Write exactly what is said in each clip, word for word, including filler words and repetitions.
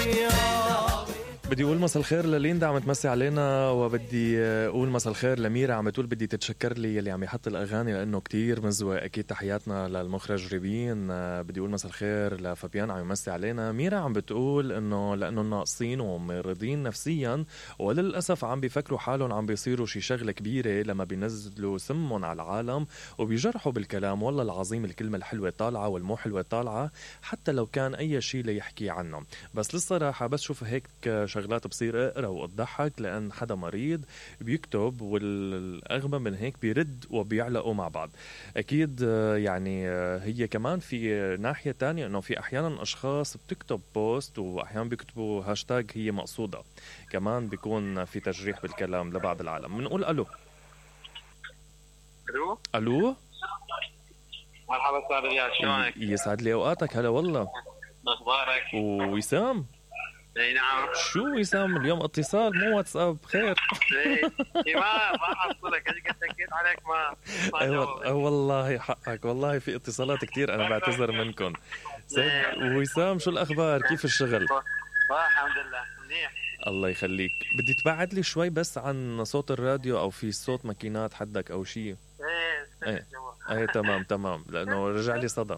بدي أقول مساء الخير لليندا عم تمسي علينا، وبدي أقول مساء الخير لميرا عم تقول بدي تتشكر لي يلي عم يحط الأغاني لأنه كتير مزوى. أكيد تحياتنا للمخرج ريبين. بدي أقول مساء الخير لفابيان عم يمسي علينا. ميرا عم بتقول إنه لأنه ناقصين ومرضين نفسيا وللأسف عم بيفكروا حالهم عم بيصيروا شي شغلة كبيرة لما بينزلوا سمهم على العالم وبيجرحوا بالكلام. والله العظيم الكلمة الحلوة طالعة والمو حلوة طالعة حتى لو كان أي شي ليحكي عنه. بس للصراحة بس شوف هيك شغلات بصير اقرا وتضحك لان حدا مريض بيكتب والاغبى من هيك بيرد وبيعلقوا مع بعض. اكيد يعني هي كمان في ناحيه تانية انه في احيانا اشخاص بتكتب بوست واحيانا بيكتبوا هاشتاج هي مقصوده، كمان بيكون في تجريح بالكلام لبعض العالم. بنقول الو الو الو مرحبا استاذ رياض، شلونك؟ يسعد لي اوقاتك. هلا والله، اخبارك؟ ووسام اي نعم. شو وسام اليوم اتصال مو واتساب؟ خير. اي ما ما حصلك، اجي قلت اكيد عليك ما ما أيوة والله حقك، والله في اتصالات كتير انا بعتذر منكم. سيد وسام شو الاخبار؟ كيف الشغل؟ الحمد لله منيح. الله يخليك. بدي تبعد لي شوي بس عن صوت الراديو او في صوت ماكينات حدك او شيء. ايه ايه تمام تمام لانه رجع لي صدى.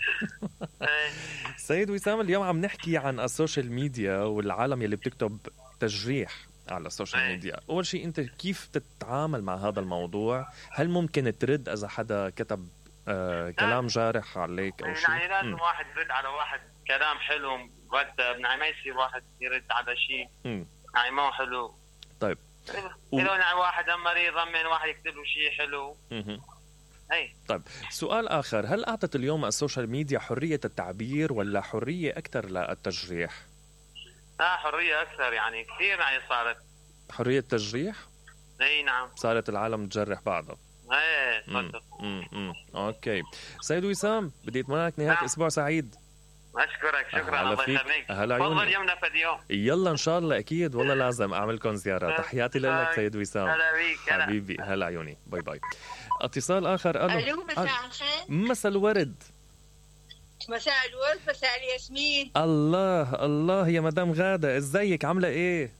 سيد وسام اليوم عم نحكي عن السوشيال ميديا والعالم يلي بتكتب تجريح على السوشيال ميديا. اول شيء انت كيف تتعامل مع هذا الموضوع؟ هل ممكن ترد اذا حدا كتب آه كلام جارح عليك او شيء؟ يعني لازم واحد يرد على واحد كلام حلو مرتب، يعني ما يصير واحد يرد على شيء يعني مو حلو. طيب و... يعني واحد مريض ضمن واحد يكتب له شيء حلو. امم أي. طيب سؤال آخر، هل أعطت اليوم السوشيال ميديا حرية التعبير ولا حرية أكثر للتجريح؟ لا حرية أكثر، يعني كثير يعني صارت حرية تجريح؟ أي نعم، صارت العالم تجرح بعضها. ايه صدق. امم اوكي سيد وسام بدي اتمنى لك نهاية اسبوع سعيد. اشكرك شكرا الله يخليك. هلا عيوني. تفضل يومنا في اليوم. يلا ان شاء الله اكيد والله لازم اعملكم زيارة. تحياتي لك سيد وسام. هلا بيك حبيبي. هلا عيوني. باي باي. اتصال اخر. الو الو مساء الخير. مساء الورد. مساء الورد مساء الياسمين. الله الله يا مدام غادة، ازيك عاملة ايه؟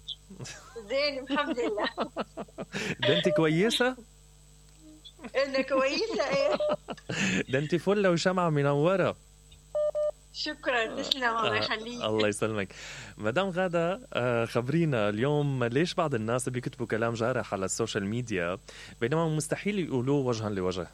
زين الحمد لله. ده انت كويسة؟ انا كويسة ايه؟ ده انت فلة وشمعة منورة. شكرا تسلم الله يخليك. الله يسلمك. مدام غادة خبرينا اليوم ليش بعض الناس بيكتبوا كلام جارح على السوشيال ميديا بينما مستحيل يقولوه وجها لوجه؟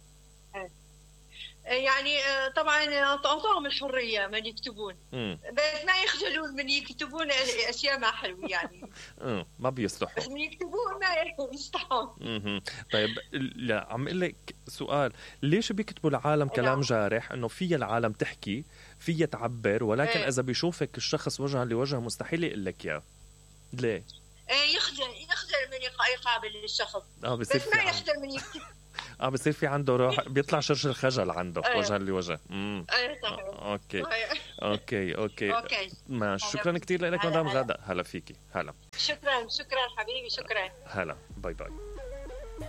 يعني طبعا أعطاهم الحرية من يكتبون مم. بس ما يخجلون من يكتبون أشياء ما حلوة يعني. مم. ما بيصلحوا بس من يكتبون ما يستحون. طيب لا عم اقول لك سؤال، ليش بيكتبوا العالم كلام جارح؟ انه فيها العالم تحكي فيها تعبر ولكن ايه. اذا بيشوفك الشخص وجها لوجه مستحيل يقول لك اياه. ليه؟ ايه يخجل يخجل من يقابل الشخص. اه بس ما يخجل من يكتب. اه بصير في عنده روح بيطلع شرش الخجل عنده. أيه. وجها لوجه. امم ايه صحيح. اوكي اوكي اوكي اوكي ما شكرا كثير لك مدام غادة. هلا فيكي. هلا شكرا شكرا حبيبي شكرا. هلا باي باي.